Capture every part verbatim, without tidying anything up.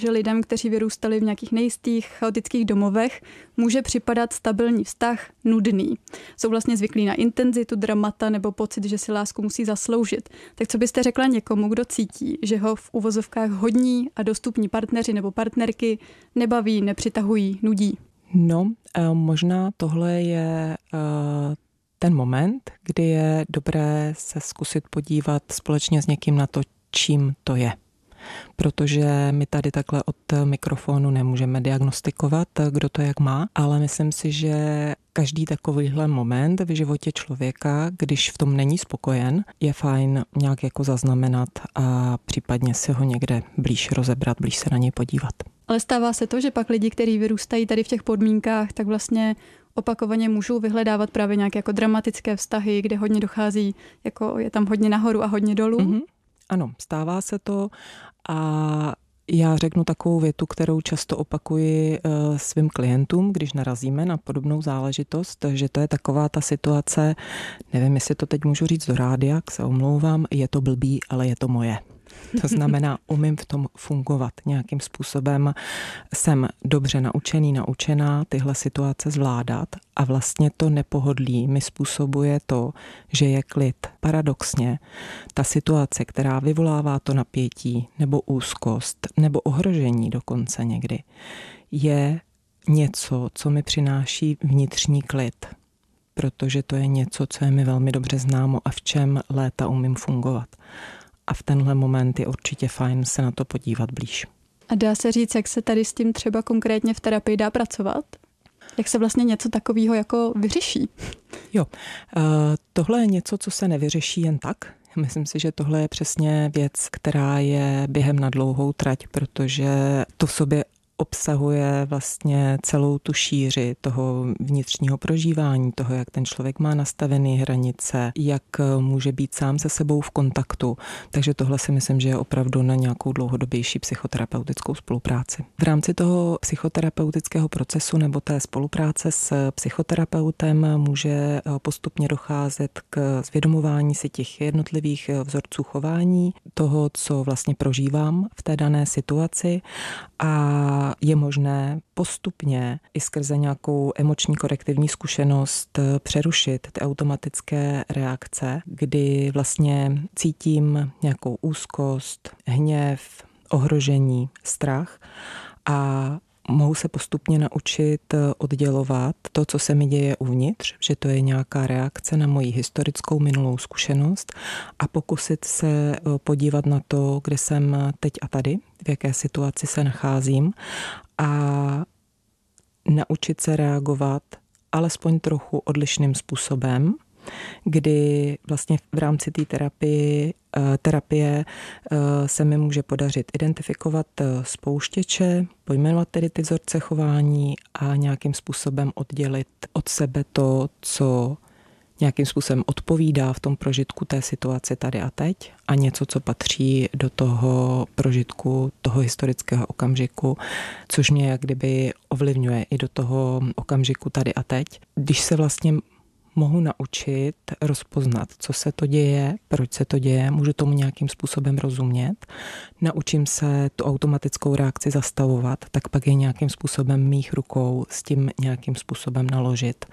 že lidem, kteří vyrůstali v nějakých nejistých, chaotických domovech, může připadat stabilní vztah nudný. Jsou vlastně zvyklí na intenzitu, dramata nebo pocit, že si lásku musí zasloužit. Tak co byste řekla někomu, kdo cítí, že ho v uvozovkách hodní a dostupní partneři nebo partnerky nebaví, nepřitahují, nudí? No, možná tohle je ten moment, kdy je dobré se zkusit podívat společně s někým na to, čím to je. Protože my tady takhle od mikrofonu nemůžeme diagnostikovat, kdo to jak má, ale myslím si, že každý takovýhle moment v životě člověka, když v tom není spokojen, je fajn nějak jako zaznamenat a případně si ho někde blíž rozebrat, blíž se na něj podívat. Ale stává se to, že pak lidi, kteří vyrůstají tady v těch podmínkách, tak vlastně opakovaně můžou vyhledávat právě nějaké jako dramatické vztahy, kde hodně dochází, jako je tam hodně nahoru a hodně dolů. Mm-hmm. Ano, stává se to a já řeknu takovou větu, kterou často opakuji uh, svým klientům, když narazíme na podobnou záležitost, že to je taková ta situace, nevím, jestli to teď můžu říct do rádia, se omlouvám, je to blbý, ale je to moje. To znamená, umím v tom fungovat nějakým způsobem, jsem dobře naučený, naučená tyhle situace zvládat a vlastně to nepohodlí mi způsobuje to, že je klid. Paradoxně, ta situace, která vyvolává to napětí nebo úzkost nebo ohrožení dokonce někdy, je něco, co mi přináší vnitřní klid, protože to je něco, co je mi velmi dobře známo a v čem léta umím fungovat. A v tenhle moment je určitě fajn se na to podívat blíž. A dá se říct, jak se tady s tím třeba konkrétně v terapii dá pracovat? Jak se vlastně něco takového jako vyřeší? Jo, tohle je něco, co se nevyřeší jen tak. Myslím si, že tohle je přesně věc, která je během na dlouhou trať, protože to v sobě obsahuje vlastně celou tu šíři toho vnitřního prožívání, toho, jak ten člověk má nastavené hranice, jak může být sám se sebou v kontaktu. Takže tohle si myslím, že je opravdu na nějakou dlouhodobější psychoterapeutickou spolupráci. V rámci toho psychoterapeutického procesu nebo té spolupráce s psychoterapeutem může postupně docházet k zvědomování si těch jednotlivých vzorců chování, toho, co vlastně prožívám v té dané situaci a je možné postupně i skrze nějakou emoční korektivní zkušenost přerušit ty automatické reakce, kdy vlastně cítím nějakou úzkost, hněv, ohrožení, strach a mohu se postupně naučit oddělovat to, co se mi děje uvnitř, že to je nějaká reakce na moji historickou minulou zkušenost a pokusit se podívat na to, kde jsem teď a tady, v jaké situaci se nacházím a naučit se reagovat alespoň trochu odlišným způsobem, kdy vlastně v rámci té terapie, terapie se mi může podařit identifikovat spouštěče, pojmenovat tedy ty vzorce chování a nějakým způsobem oddělit od sebe to, co nějakým způsobem odpovídá v tom prožitku té situace tady a teď a něco, co patří do toho prožitku, toho historického okamžiku, což mě jak kdyby ovlivňuje i do toho okamžiku tady a teď. Když se vlastně mohu naučit rozpoznat, co se to děje, proč se to děje, můžu tomu nějakým způsobem rozumět, naučím se tu automatickou reakci zastavovat, tak pak je nějakým způsobem mých rukou s tím nějakým způsobem naložit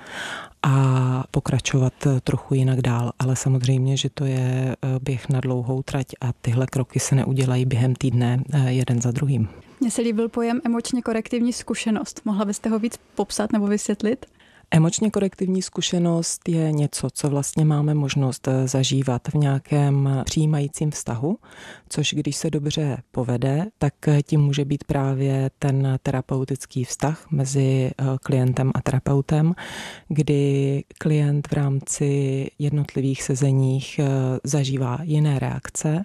a pokračovat trochu jinak dál. Ale samozřejmě, že to je běh na dlouhou trať a tyhle kroky se neudělají během týdne jeden za druhým. Mně se líbil pojem emočně korektivní zkušenost. Mohla byste ho víc popsat nebo vysvětlit? Emočně korektivní zkušenost je něco, co vlastně máme možnost zažívat v nějakém přijímajícím vztahu, což když se dobře povede, tak tím může být právě ten terapeutický vztah mezi klientem a terapeutem, kdy klient v rámci jednotlivých sezeních zažívá jiné reakce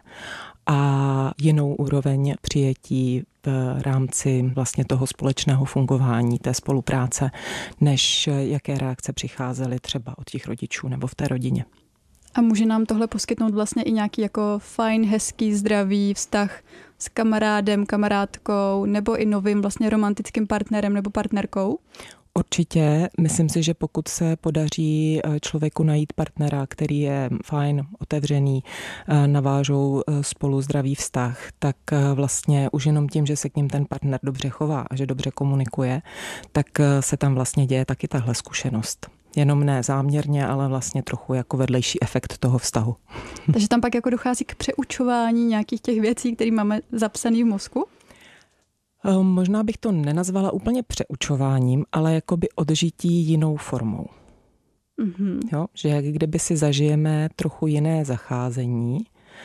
a jinou úroveň přijetí v rámci vlastně toho společného fungování, té spolupráce, než jaké reakce přicházely třeba od těch rodičů nebo v té rodině. A může nám tohle poskytnout vlastně i nějaký jako fajn, hezký, zdravý vztah s kamarádem, kamarádkou nebo i novým vlastně romantickým partnerem nebo partnerkou? Určitě, myslím si, že pokud se podaří člověku najít partnera, který je fajn, otevřený, navážou spolu zdravý vztah, tak vlastně už jenom tím, že se k ním ten partner dobře chová a že dobře komunikuje, tak se tam vlastně děje taky tahle zkušenost. Jenom ne záměrně, ale vlastně trochu jako vedlejší efekt toho vztahu. Takže tam pak jako dochází k přeučování nějakých těch věcí, které máme zapsané v mozku? Možná bych to nenazvala úplně přeučováním, ale jakoby odžití jinou formou. Mm-hmm. Jo, že jak kdyby si zažijeme trochu jiné zacházení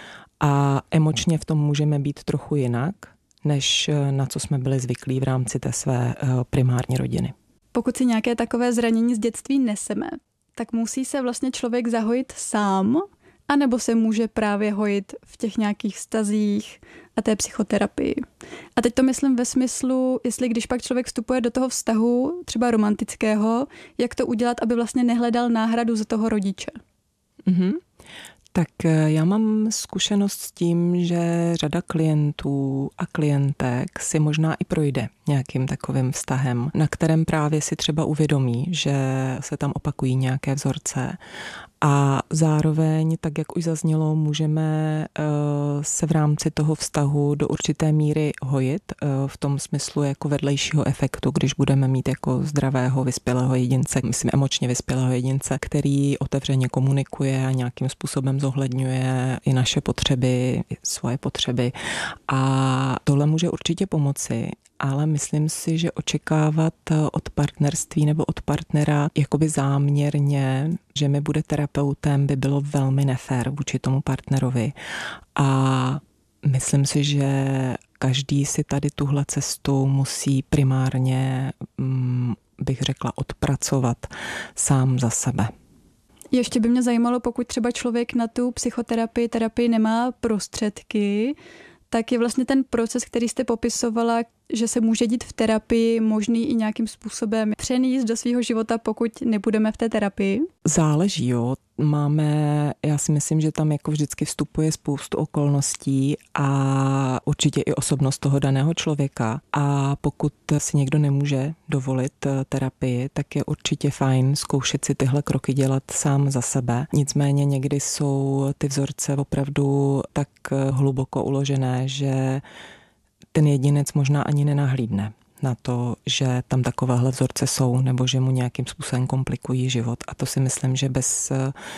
a emočně v tom můžeme být trochu jinak, než na co jsme byli zvyklí v rámci té své primární rodiny. Pokud si nějaké takové zranění z dětství neseme, tak musí se vlastně člověk zahojit sám, anebo se může právě hojit v těch nějakých vztazích a té psychoterapii. A teď to myslím ve smyslu, jestli když pak člověk vstupuje do toho vztahu, třeba romantického, jak to udělat, aby vlastně nehledal náhradu za toho rodiče. Mm-hmm. Tak já mám zkušenost s tím, že řada klientů a klientek si možná i projde nějakým takovým vztahem, na kterém právě si třeba uvědomí, že se tam opakují nějaké vzorce. A zároveň, tak jak už zaznělo, můžeme se v rámci toho vztahu do určité míry hojit v tom smyslu jako vedlejšího efektu, když budeme mít jako zdravého, vyspělého jedince, myslím emočně vyspělého jedince, který otevřeně komunikuje a nějakým způsobem zohledňuje i naše potřeby, i svoje potřeby. A tohle může určitě pomoci. Ale myslím si, že očekávat od partnerství nebo od partnera jakoby záměrně, že mi bude terapeutem, by bylo velmi nefér vůči tomu partnerovi. A myslím si, že každý si tady tuhle cestu musí primárně, bych řekla, odpracovat sám za sebe. Ještě by mě zajímalo, pokud třeba člověk na tu psychoterapii, terapii nemá prostředky, tak je vlastně ten proces, který jste popisovala, že se může dít v terapii, možný i nějakým způsobem přenést do svého života, pokud nebudeme v té terapii? Záleží, jo. Máme, já si myslím, že tam jako vždycky vstupuje spoustu okolností a určitě i osobnost toho daného člověka. A pokud si někdo nemůže dovolit terapii, tak je určitě fajn zkoušet si tyhle kroky dělat sám za sebe. Nicméně někdy jsou ty vzorce opravdu tak hluboko uložené, že ten jedinec možná ani nenahlídne na to, že tam takovéhle vzorce jsou nebo že mu nějakým způsobem komplikují život. A to si myslím, že bez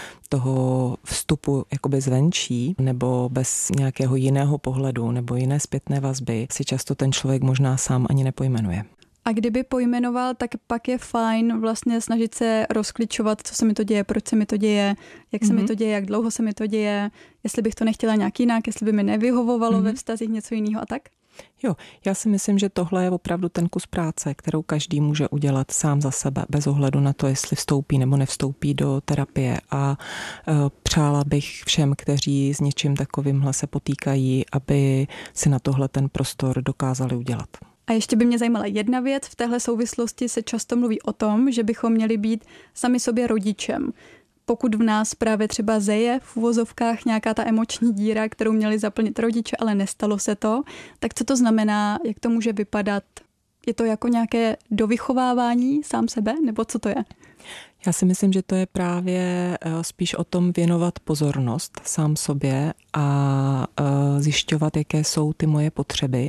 toho vstupu jakoby zvenčí nebo bez nějakého jiného pohledu nebo jiné zpětné vazby si často ten člověk možná sám ani nepojmenuje. A kdyby pojmenoval, tak pak je fajn vlastně snažit se rozklíčovat, co se mi to děje, proč se mi to děje, jak se mm-hmm. mi to děje, jak dlouho se mi to děje, jestli bych to nechtěla nějak jinak, jestli by mi nevyhovovalo mm-hmm. ve vztazích něco jiného a tak? Jo, já si myslím, že tohle je opravdu ten kus práce, kterou každý může udělat sám za sebe, bez ohledu na to, jestli vstoupí nebo nevstoupí do terapie. A e, přála bych všem, kteří s něčím takovýmhle se potýkají, aby si na tohle ten prostor dokázali udělat. A ještě by mě zajímala jedna věc. V téhle souvislosti se často mluví o tom, že bychom měli být sami sobě rodičem. Pokud v nás právě třeba zeje v uvozovkách nějaká ta emoční díra, kterou měli zaplnit rodiče, ale nestalo se to, tak co to znamená, jak to může vypadat? Je to jako nějaké dovychovávání sám sebe, nebo co to je? Já si myslím, že to je právě spíš o tom věnovat pozornost sám sobě a zjišťovat, jaké jsou ty moje potřeby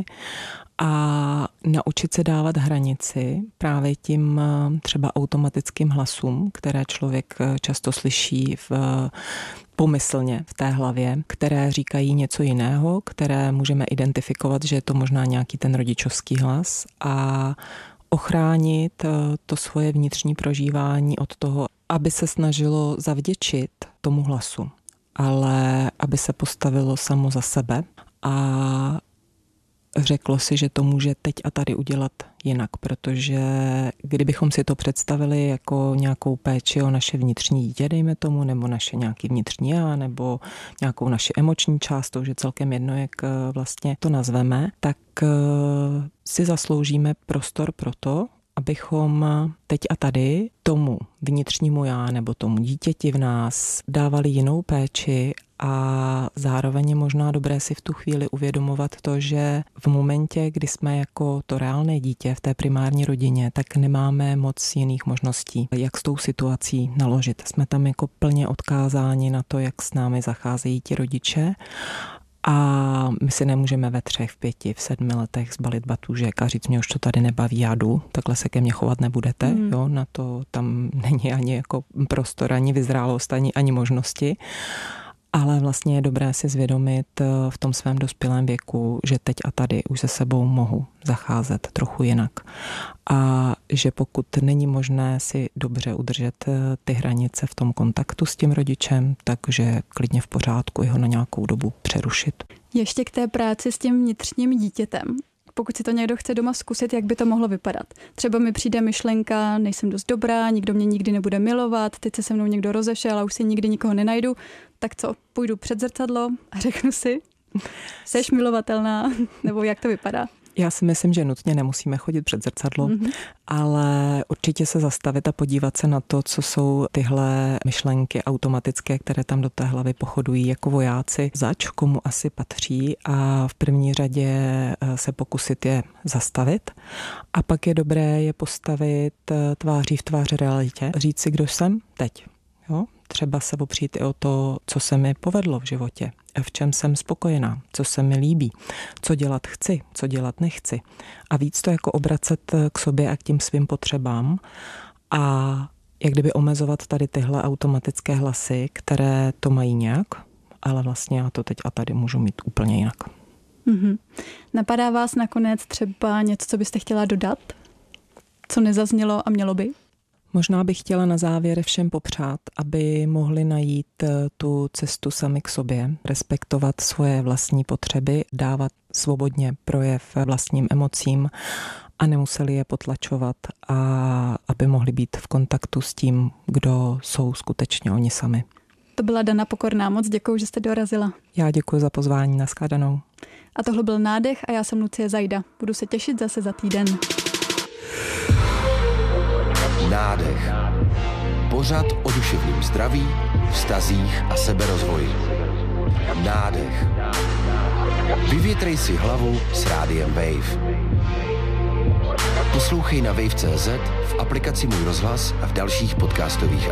a naučit se dávat hranici právě tím třeba automatickým hlasům, které člověk často slyší v pomyslně v té hlavě, které říkají něco jiného, které můžeme identifikovat, že je to možná nějaký ten rodičovský hlas a ochránit to svoje vnitřní prožívání od toho, aby se snažilo zavděčit tomu hlasu, ale aby se postavilo samo za sebe a řeklo si, že to může teď a tady udělat jinak, protože kdybychom si to představili jako nějakou péči o naše vnitřní dítě, dejme tomu, nebo naše nějaký vnitřní já, nebo nějakou naši emoční část, to už je celkem jedno, jak vlastně to nazveme, tak si zasloužíme prostor pro to, abychom teď a tady tomu vnitřnímu já nebo tomu dítěti v nás dávali jinou péči a zároveň je možná dobré si v tu chvíli uvědomovat to, že v momentě, kdy jsme jako to reálné dítě v té primární rodině, tak nemáme moc jiných možností, jak s tou situací naložit. Jsme tam jako plně odkázáni na to, jak s námi zacházejí ti rodiče. A my si nemůžeme ve třech, v pěti, v sedmi letech zbalit batůžek a říct, mě už to tady nebaví, já jdu, takhle se ke mně chovat nebudete, mm. jo, na to tam není ani jako prostor, ani vyzrálost, ani, ani možnosti. Ale vlastně je dobré si zvědomit v tom svém dospělém věku, že teď a tady už se sebou mohu zacházet trochu jinak. A že pokud není možné si dobře udržet ty hranice v tom kontaktu s tím rodičem, takže klidně v pořádku jeho na nějakou dobu přerušit. Ještě k té práci s tím vnitřním dítětem. Pokud si to někdo chce doma zkusit, jak by to mohlo vypadat. Třeba mi přijde myšlenka, nejsem dost dobrá, nikdo mě nikdy nebude milovat, teď se se mnou někdo rozešel a už si nikdy nikoho nenajdu. Tak co, půjdu před zrcadlo a řeknu si, seš milovatelná, nebo jak to vypadá? Já si myslím, že nutně nemusíme chodit před zrcadlo, mm-hmm. ale určitě se zastavit a podívat se na to, co jsou tyhle myšlenky automatické, které tam do té hlavy pochodují jako vojáci, zač, komu asi patří a v první řadě se pokusit je zastavit. A pak je dobré je postavit tváří v tvář realitě, říct si, kdo jsem teď. Jo? Třeba se opřít i o to, co se mi povedlo v životě, v čem jsem spokojená, co se mi líbí, co dělat chci, co dělat nechci. A víc to jako obracet k sobě a k tím svým potřebám a jak kdyby omezovat tady tyhle automatické hlasy, které to mají nějak, ale vlastně já to teď a tady můžu mít úplně jinak. Mm-hmm. Napadá vás nakonec třeba něco, co byste chtěla dodat? Co nezaznělo a mělo by? Možná bych chtěla na závěr všem popřát, aby mohli najít tu cestu sami k sobě, respektovat svoje vlastní potřeby, dávat svobodně projev vlastním emocím a nemuseli je potlačovat a aby mohli být v kontaktu s tím, kdo jsou skutečně oni sami. To byla Dana Pokorná, moc děkuji, že jste dorazila. Já děkuji za pozvání, nashledanou. A tohle byl Nádech a já jsem Lucie Zajda. Budu se těšit zase za týden. Nádech. Pořad o duševním zdraví, vztazích a seberozvoji. Nádech. Vyvětrej si hlavu s rádiem Wave. Poslouchej na wave tečka cé zet, v aplikaci Můj rozhlas a v dalších podcastových